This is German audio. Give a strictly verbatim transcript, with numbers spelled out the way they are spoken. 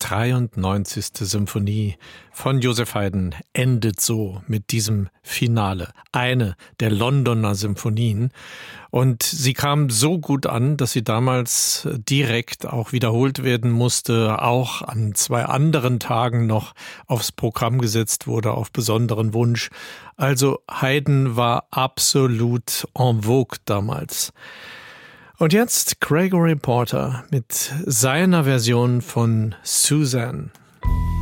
dreiundneunzigste Symphonie von Joseph Haydn endet so mit diesem Finale. Eine der Londoner Symphonien. Und sie kam so gut an, dass sie damals direkt auch wiederholt werden musste, auch an zwei anderen Tagen noch aufs Programm gesetzt wurde, auf besonderen Wunsch. Also Haydn war absolut en vogue damals. Und jetzt Gregory Porter mit seiner Version von Suzanne.